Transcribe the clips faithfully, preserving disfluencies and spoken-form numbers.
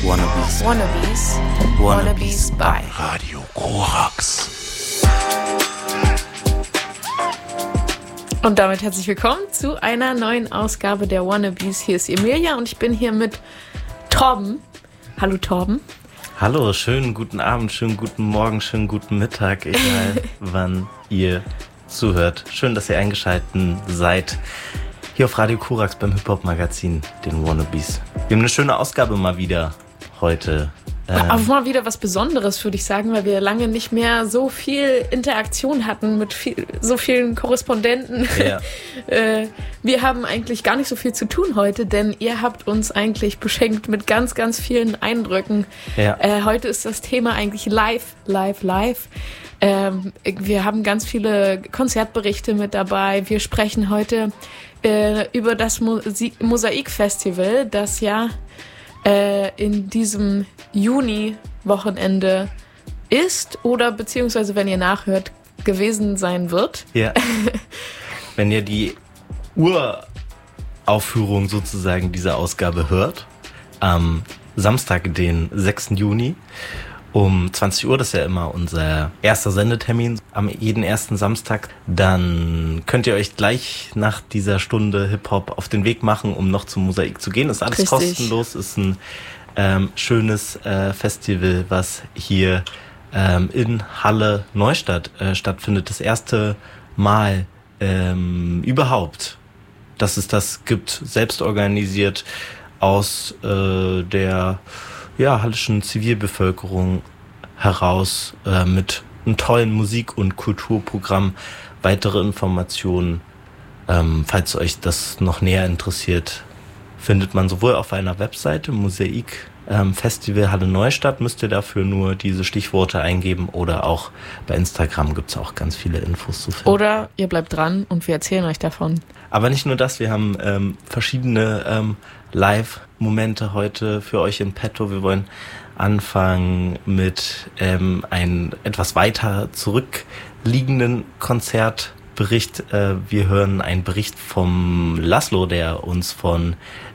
Wannabes. Wannabes. Wannabes bei Radio Korax. Und damit herzlich willkommen zu einer neuen Ausgabe der Wannabes. Hier ist Emilia und ich bin hier mit Torben. Hallo Torben. Hallo, schönen guten Abend, schönen guten Morgen, schönen guten Mittag, egal wann ihr zuhört. Schön, dass ihr eingeschaltet seid hier auf Radio Korax beim Hip-Hop-Magazin, den Wannabes. Wir haben eine schöne Ausgabe mal wieder heute. Ähm, Auch mal wieder was Besonderes, würde ich sagen, weil wir lange nicht mehr so viel Interaktion hatten mit viel, so vielen Korrespondenten. Ja. äh, wir haben eigentlich gar nicht so viel zu tun heute, denn ihr habt uns eigentlich beschenkt mit ganz, ganz vielen Eindrücken. Ja. Äh, heute ist das Thema eigentlich live, live, live. Ähm, wir haben ganz viele Konzertberichte mit dabei. Wir sprechen heute äh, über das Musik- Mosaik-Festival, das ja äh, in diesem Juni-Wochenende ist oder beziehungsweise, wenn ihr nachhört, gewesen sein wird. Ja. Wenn ihr die Uraufführung sozusagen dieser Ausgabe hört, am Samstag, den sechsten Juni, um zwanzig Uhr, das ist ja immer unser erster Sendetermin am jeden ersten Samstag, dann könnt ihr euch gleich nach dieser Stunde Hip-Hop auf den Weg machen, um noch zum Mosaik zu gehen. Ist alles Richtig. kostenlos, ist ein ähm, schönes äh, Festival, was hier ähm, in Halle Neustadt äh, stattfindet. Das erste Mal ähm, überhaupt, dass es das gibt, selbst organisiert aus äh, der ja, hallischen Zivilbevölkerung heraus äh, mit einem tollen Musik- und Kulturprogramm. Weitere Informationen, ähm, falls euch das noch näher interessiert, findet man sowohl auf einer Webseite, Mosaik ähm, Festival Halle Neustadt, müsst ihr dafür nur diese Stichworte eingeben, oder auch bei Instagram gibt es auch ganz viele Infos zu finden. Oder ihr bleibt dran und wir erzählen euch davon. Aber nicht nur das, wir haben ähm, verschiedene ähm, Live-Momente heute für euch in petto. Wir wollen anfangen mit ähm, einem etwas weiter zurückliegenden Konzertbericht. Äh, wir hören einen Bericht vom Laszlo, der uns von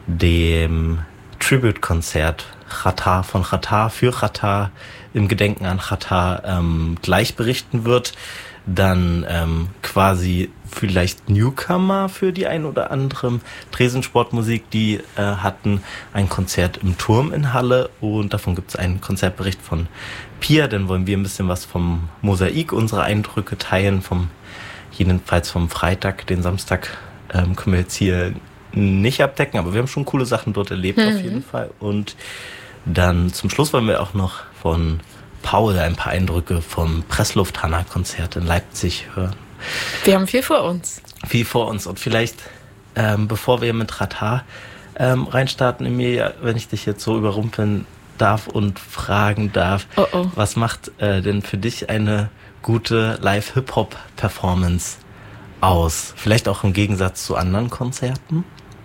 dem Tribute-Konzert Xatar von Xatar für Xatar im Gedenken an Xatar ähm, gleich berichten wird. Dann ähm, quasi vielleicht Newcomer für die ein oder anderen Tresensportmusik, die äh, hatten ein Konzert im Turm in Halle, und davon gibt es einen Konzertbericht von Pia. Dann wollen wir ein bisschen was vom Mosaik, unsere Eindrücke teilen, vom jedenfalls vom Freitag. Den Samstag ähm, können wir jetzt hier nicht abdecken, aber wir haben schon coole Sachen dort erlebt, mhm. auf jeden Fall. Und dann zum Schluss wollen wir auch noch von Paul ein paar Eindrücke vom Presslufthansa-Konzert in Leipzig hören. Wir haben viel vor uns. Viel vor uns. Und vielleicht, ähm, bevor wir mit Xatar ähm, reinstarten, Emilia, wenn ich dich jetzt so überrumpeln darf und fragen darf, oh oh. was macht äh, denn für dich eine gute Live-Hip-Hop-Performance aus? Vielleicht auch im Gegensatz zu anderen Konzerten?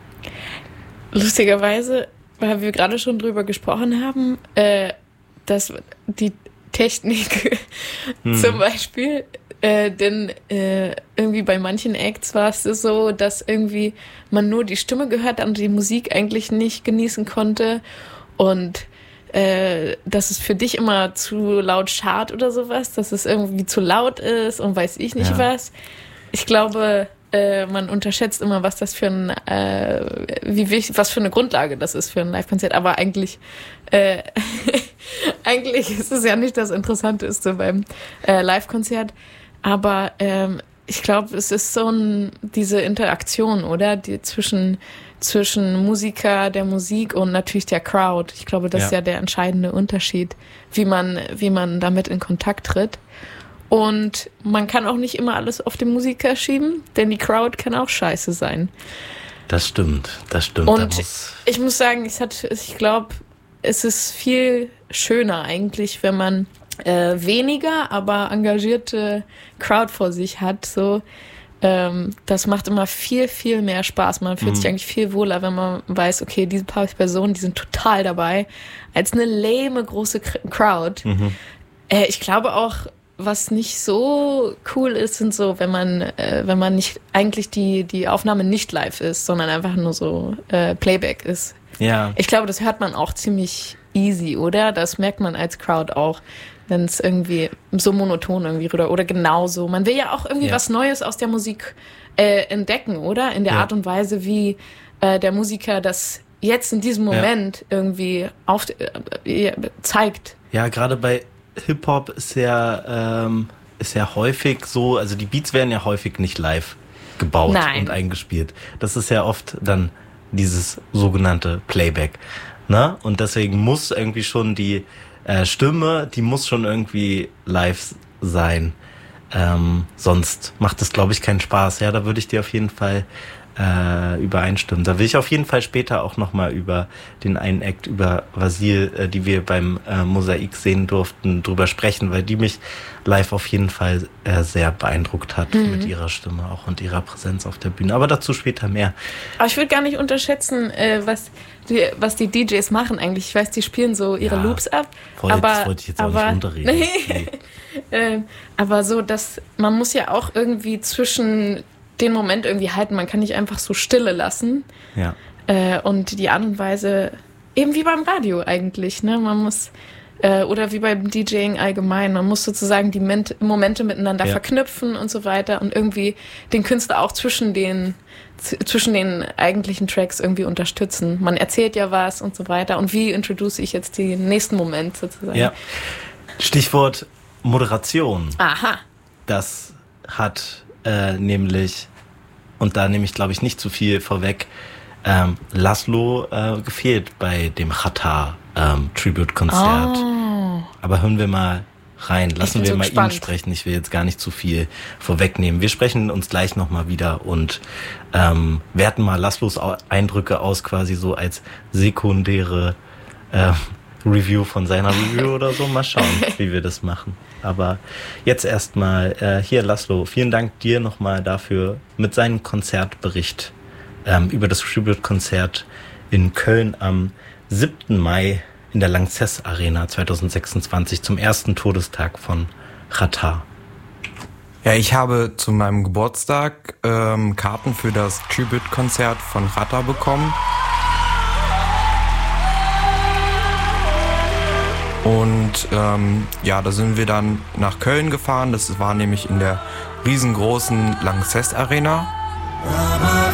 Lustigerweise, weil wir gerade schon drüber gesprochen haben, äh, dass die Technik hm. zum Beispiel, äh, denn äh, irgendwie bei manchen Acts war es so, dass irgendwie man nur die Stimme gehört hat und die Musik eigentlich nicht genießen konnte, und äh, dass es für dich immer zu laut scharrt oder sowas, dass es irgendwie zu laut ist und weiß ich nicht ja. was. Ich glaube, äh, man unterschätzt immer, was das für ein, äh, wie wichtig, was für eine Grundlage das ist für ein Live-Konzert. Aber eigentlich, äh, eigentlich ist es ja nicht das Interessanteste beim äh, Live-Konzert. Aber ähm, ich glaube, es ist so ein, diese Interaktion, oder? Die zwischen, zwischen Musiker, der Musik und natürlich der Crowd. Ich glaube, das ja. ist ja der entscheidende Unterschied, wie man, wie man damit in Kontakt tritt. Und man kann auch nicht immer alles auf den Musiker schieben, denn die Crowd kann auch scheiße sein. Das stimmt, das stimmt. Und da muss ich muss sagen, ich, ich glaube, es ist viel schöner eigentlich, wenn man äh, weniger, aber engagierte Crowd vor sich hat. So, ähm, das macht immer viel, viel mehr Spaß. Man fühlt mhm. sich eigentlich viel wohler, wenn man weiß, okay, diese paar Personen, die sind total dabei, als eine lame große Crowd. Mhm. Äh, ich glaube auch, was nicht so cool ist, sind so, wenn man, äh, wenn man nicht eigentlich die die Aufnahme nicht live ist, sondern einfach nur so äh, Playback ist. Ja. Ich glaube, das hört man auch ziemlich easy, oder? Das merkt man als Crowd auch, wenn es irgendwie so monoton irgendwie rüber oder genauso. Man will ja auch irgendwie Ja. was Neues aus der Musik äh, entdecken, oder? In der Ja. Art und Weise, wie äh, der Musiker das jetzt in diesem Moment ja. irgendwie auf, äh, zeigt. Ja, gerade bei Hip-Hop ist ja, ähm, ist ja häufig so, also die Beats werden ja häufig nicht live gebaut Nein. und eingespielt. Das ist ja oft dann dieses sogenannte Playback. Ne? Und deswegen muss irgendwie schon die äh, Stimme, die muss schon irgendwie live sein. Ähm, sonst macht es, glaube ich, keinen Spaß. Ja, da würde ich dir auf jeden Fall äh, übereinstimmen. Da will ich auf jeden Fall später auch nochmal über den einen Act, über Vasil, äh, die wir beim äh, Mosaik sehen durften, drüber sprechen, weil die mich live auf jeden Fall äh, sehr beeindruckt hat mhm. mit ihrer Stimme auch und ihrer Präsenz auf der Bühne. Aber dazu später mehr. Aber ich würde gar nicht unterschätzen, äh, was, die, was die D Js machen eigentlich. Ich weiß, die spielen so ihre ja, Loops ab. Voll, aber, das wollte ich jetzt aber, auch nicht runterreden. Nee. Nee. äh, aber so, dass man muss ja auch irgendwie zwischen den Moment irgendwie halten. Man kann nicht einfach so Stille lassen. Ja. Äh, und die Art und Weise, eben wie beim Radio eigentlich, ne? Man muss, äh, oder wie beim DJing allgemein, man muss sozusagen die Ment- Momente miteinander ja. verknüpfen und so weiter und irgendwie den Künstler auch zwischen den, z- zwischen den eigentlichen Tracks irgendwie unterstützen. Man erzählt ja was und so weiter. Und wie introduce ich jetzt den nächsten Moment sozusagen? Ja. Stichwort Moderation. Aha. Das hat äh, nämlich, und da nehme ich, glaube ich, nicht zu viel vorweg, ähm, Laszlo äh, gefehlt bei dem Chata ähm, Tribute-Konzert. Oh. Aber hören wir mal rein. Lassen wir so mal gespannt. ihn sprechen. Ich will jetzt gar nicht zu viel vorwegnehmen. Wir sprechen uns gleich nochmal wieder und ähm, werten mal Laszlos Eindrücke aus, quasi so als sekundäre äh, Review von seiner Review oder so. Mal schauen, wie wir das machen. Aber jetzt erstmal äh, hier, Laszlo, vielen Dank dir nochmal dafür mit seinem Konzertbericht ähm, über das Tribute-Konzert in Köln am siebten Mai in der Lanxess Arena zwanzig sechsundzwanzig zum ersten Todestag von Chata. Ja, ich habe zu meinem Geburtstag ähm, Karten für das Tribute-Konzert von Chata bekommen. Und ähm, ja, da sind wir dann nach Köln gefahren. Das war nämlich in der riesengroßen Lanxess Arena.